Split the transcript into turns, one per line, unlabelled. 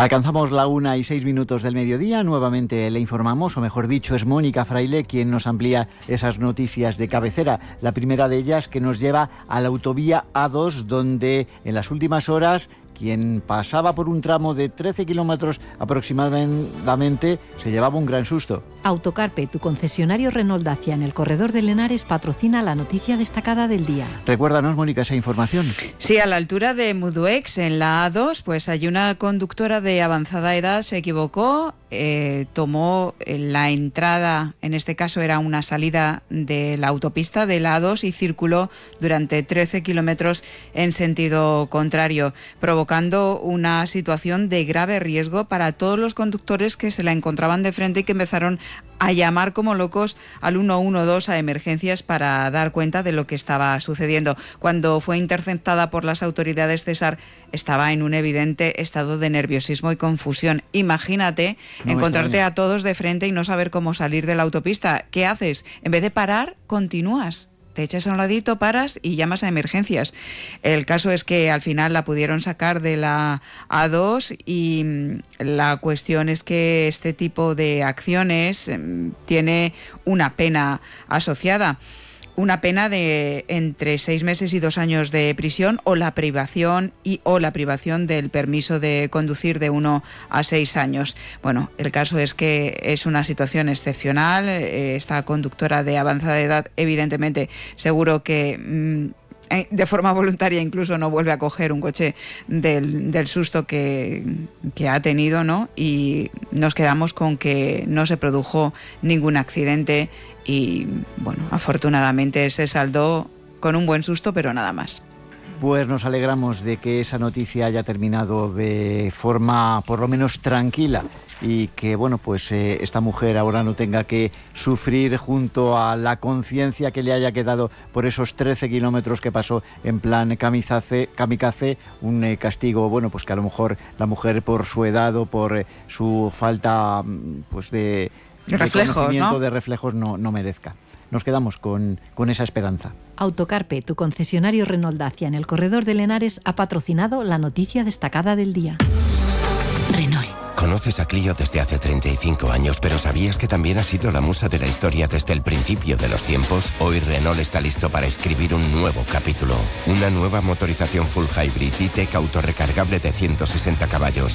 Alcanzamos la 1:06 del mediodía, nuevamente le informamos, o mejor dicho, es Mónica Fraile quien nos amplía esas noticias de cabecera. La primera de ellas que nos lleva a la autovía A2, donde en las últimas horas quien pasaba por un tramo de 13 kilómetros aproximadamente se llevaba un gran susto.
Autocarpe, tu concesionario Renault Dacia en el corredor de Lenares, patrocina la noticia destacada del día.
Recuérdanos, Mónica, esa información.
Sí, a la altura de Muduex, en la A2, pues hay una conductora de avanzada edad, se equivocó, tomó la entrada, en este caso era una salida de la autopista de la A2 y circuló durante 13 kilómetros en sentido contrario, provocando una situación de grave riesgo para todos los conductores que se la encontraban de frente y que empezaron a llamar como locos al 112 a emergencias para dar cuenta de lo que estaba sucediendo. Cuando fue interceptada por las autoridades, César estaba en un evidente estado de nerviosismo y confusión. Imagínate encontrarte a todos de frente y no saber cómo salir de la autopista. ¿Qué haces? En vez de parar, continúas. Te echas a un ladito, paras y llamas a emergencias. El caso es que al final la pudieron sacar de la A2 y la cuestión es que este tipo de acciones tiene una pena asociada. Una pena de entre 6 meses y 2 años de prisión o la privación del permiso de conducir de 1 a 6 años. Bueno, el caso es que es una situación excepcional. Esta conductora de avanzada edad, evidentemente, seguro que de forma voluntaria incluso no vuelve a coger un coche del susto que ha tenido, ¿no? Y nos quedamos con que no se produjo ningún accidente y, bueno, afortunadamente se saldó con un buen susto, pero nada más.
Pues nos alegramos de que esa noticia haya terminado de forma por lo menos tranquila y que, bueno, pues esta mujer ahora no tenga que sufrir junto a la conciencia que le haya quedado por esos 13 kilómetros que pasó en plan kamikaze, un castigo, bueno, pues que a lo mejor la mujer por su edad o por su falta pues de conocimiento, ¿no?, de reflejos no merezca. Nos quedamos con esa esperanza.
Autocarpe, tu concesionario Renault Dacia en el corredor de Lenares, ha patrocinado la noticia destacada del día.
Renault. Conoces a Clio desde hace 35 años, pero ¿sabías que también ha sido la musa de la historia desde el principio de los tiempos? Hoy Renault está listo para escribir un nuevo capítulo. Una nueva motorización full hybrid E-Tech autorrecargable de 160 caballos.